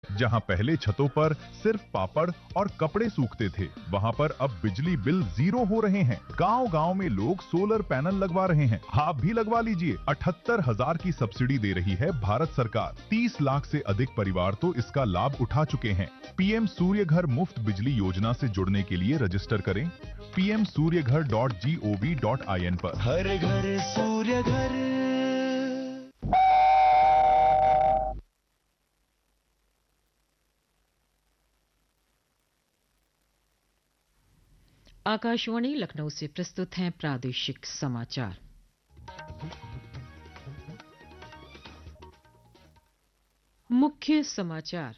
जहां पहले छतों पर सिर्फ पापड़ और कपड़े सूखते थे, वहां पर अब बिजली बिल 0 हो रहे हैं। गांव-गांव में लोग सोलर पैनल लगवा रहे हैं। आप भी लगवा लीजिए। 78,000 की सब्सिडी दे रही है भारत सरकार। 30 लाख से अधिक परिवार तो इसका लाभ उठा चुके हैं। पीएम सूर्य घर मुफ्त बिजली योजना से जुड़ने के लिए रजिस्टर करें pmsuryaghar.gov.in पर। हर घर सूर्य घर। आकाशवाणी लखनऊ से प्रस्तुत हैं प्रादेशिक समाचार। मुख्य समाचार।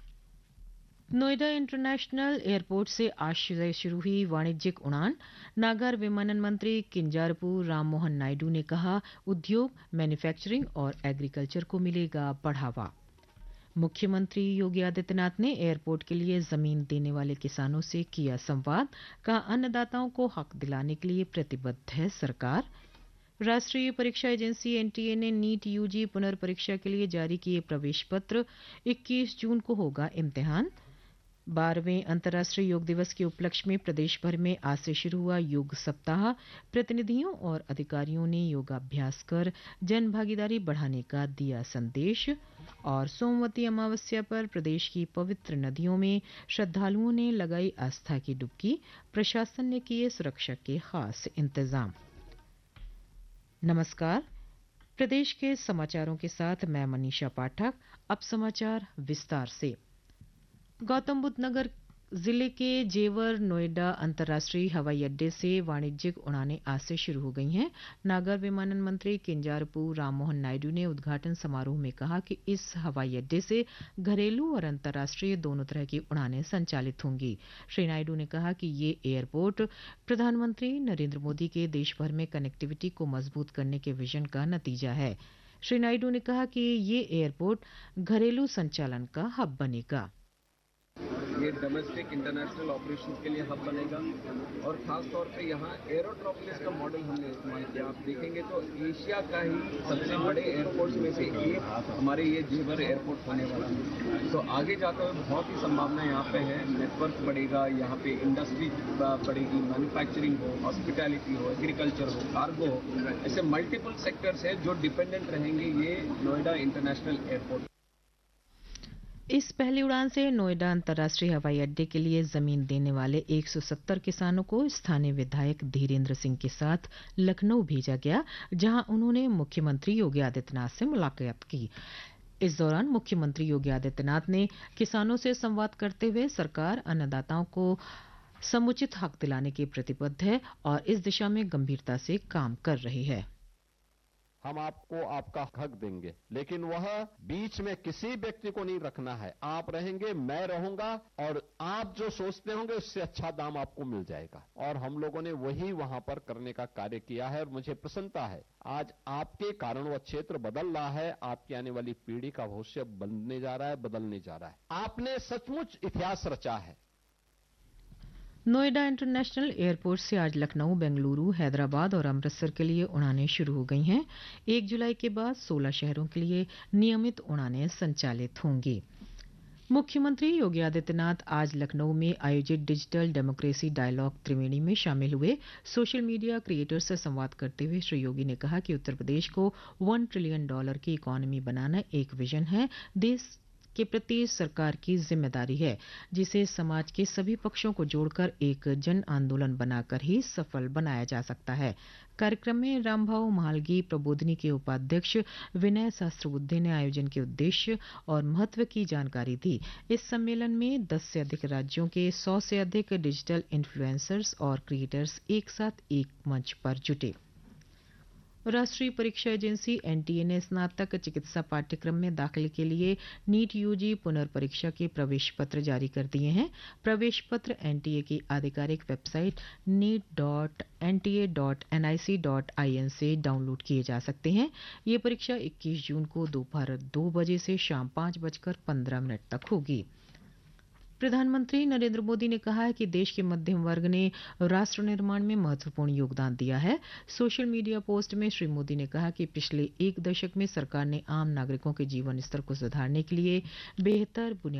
नोएडा इंटरनेशनल एयरपोर्ट से आज से शुरू हुई वाणिज्यिक उड़ान। नागर विमानन मंत्री किंजारपू राममोहन नायडू ने कहा, उद्योग, मैन्युफैक्चरिंग और एग्रीकल्चर को मिलेगा बढ़ावा। मुख्यमंत्री योगी आदित्यनाथ ने एयरपोर्ट के लिए जमीन देने वाले किसानों से किया संवाद। कहा, अन्नदाताओं को हक दिलाने के लिए प्रतिबद्ध है सरकार। राष्ट्रीय परीक्षा एजेंसी एनटीए ने नीट यूजी पुनर्परीक्षा के लिए जारी किए प्रवेश पत्र। 21 जून को होगा इम्तिहान। 12वें अंतर्राष्ट्रीय योग दिवस के उपलक्ष्य में प्रदेश भर में आज से शुरू हुआ योग सप्ताह। प्रतिनिधियों और अधिकारियों ने योगाभ्यास कर जन भागीदारी बढ़ाने का दिया संदेश। और सोमवती अमावस्या पर प्रदेश की पवित्र नदियों में श्रद्धालुओं ने लगाई आस्था की डुबकी। प्रशासन ने किए सुरक्षा के खास इंतजाम। नमस्कार, प्रदेश के समाचारों के साथ मैं मनीषा पाठक। अब समाचार विस्तार से। गौतम बुद्ध नगर जिले के जेवर नोएडा अंतर्राष्ट्रीय हवाई अड्डे से वाणिज्यिक उड़ानें आज से शुरू हो गई हैं। नागर विमानन मंत्री किंजारपू राममोहन नायडू ने उद्घाटन समारोह में कहा कि इस हवाई अड्डे से घरेलू और अंतर्राष्ट्रीय दोनों तरह की उड़ानें संचालित होंगी। श्री नायडू ने कहा कि ये एयरपोर्ट प्रधानमंत्री नरेंद्र मोदी के देश भर में कनेक्टिविटी को मजबूत करने के विजन का नतीजा है। श्री नायडू ने कहा कि ये एयरपोर्ट घरेलू संचालन का हब बनेगा। ये डोमेस्टिक इंटरनेशनल ऑपरेशंस के लिए हब बनेगा और खास तौर पे यहाँ एरोट्रोपोलिस का मॉडल हमने इस्तेमाल किया। आप देखेंगे तो एशिया का ही सबसे बड़े एयरपोर्ट्स में से एक हमारे ये जेवर एयरपोर्ट होने वाला है। तो आगे जाकर बहुत ही संभावना यहाँ पे है। नेटवर्क बढ़ेगा, यहाँ पे इंडस्ट्री बढ़ेगी, मैन्युफैक्चरिंग हो, हॉस्पिटैलिटी हो, एग्रीकल्चर हो, कार्गो हो, ऐसे मल्टीपल सेक्टर्स है जो डिपेंडेंट रहेंगे ये नोएडा इंटरनेशनल एयरपोर्ट। इस पहली उड़ान से नोएडा अंतर्राष्ट्रीय हवाई अड्डे के लिए जमीन देने वाले 170 किसानों को स्थानीय विधायक धीरेन्द्र सिंह के साथ लखनऊ भेजा गया, जहां उन्होंने मुख्यमंत्री योगी आदित्यनाथ से मुलाकात की। इस दौरान मुख्यमंत्री योगी आदित्यनाथ ने किसानों से संवाद करते हुए सरकार अन्नदाताओं को समुचित हक दिलाने की प्रतिबद्ध है और इस दिशा में गंभीरता से काम कर रही है। हम आपको आपका हक देंगे, लेकिन वह बीच में किसी व्यक्ति को नहीं रखना है। आप रहेंगे, मैं रहूंगा और आप जो सोचते होंगे उससे अच्छा दाम आपको मिल जाएगा। और हम लोगों ने वही वहां पर करने का कार्य किया है और मुझे प्रसन्नता है आज आपके कारण वह क्षेत्र बदल रहा है। आपकी आने वाली पीढ़ी का भविष्य बनने जा रहा है, बदलने जा रहा है। आपने सचमुच इतिहास रचा है। नोएडा इंटरनेशनल एयरपोर्ट से आज लखनऊ, बेंगलुरु, हैदराबाद और अमृतसर के लिए उड़ानें शुरू हो गई हैं। 1 जुलाई के बाद 16 शहरों के लिए नियमित उड़ानें संचालित होंगी। मुख्यमंत्री योगी आदित्यनाथ आज लखनऊ में आयोजित डिजिटल डेमोक्रेसी डायलॉग त्रिवेणी में शामिल हुए। सोशल मीडिया क्रिएटर्स से संवाद करते हुए श्री योगी ने कहा कि उत्तर प्रदेश को $1 ट्रिलियन की इकॉनमी बनाना एक विजन है। देश के प्रति सरकार की जिम्मेदारी है, जिसे समाज के सभी पक्षों को जोड़कर एक जन आंदोलन बनाकर ही सफल बनाया जा सकता है। कार्यक्रम में रामभाऊ महालगी प्रबोधिनी के उपाध्यक्ष विनय सहस्त्रबुद्धे ने आयोजन के उद्देश्य और महत्व की जानकारी दी। इस सम्मेलन में 10 से अधिक राज्यों के 100 से अधिक डिजिटल इन्फ्लुएंसर्स और क्रिएटर्स एक साथ एक मंच पर जुटे। राष्ट्रीय परीक्षा एजेंसी एनटीए ने स्नातक चिकित्सा पाठ्यक्रम में दाखिले के लिए नीट यूजी पुनर्परीक्षा के प्रवेश पत्र जारी कर दिए हैं। प्रवेश पत्र एनटीए की आधिकारिक वेबसाइट neet.nta.nic.in से डाउनलोड किए जा सकते हैं। ये परीक्षा 21 जून को दोपहर 2 बजे से शाम 5:15 तक होगी। प्रधानमंत्री नरेंद्र मोदी ने कहा है कि देश के मध्यम वर्ग ने राष्ट्र निर्माण में महत्वपूर्ण योगदान दिया है। सोशल मीडिया पोस्ट में श्री मोदी ने कहा कि पिछले एक दशक में सरकार ने आम नागरिकों के जीवन स्तर को सुधारने के लिए बेहतर बुनियादी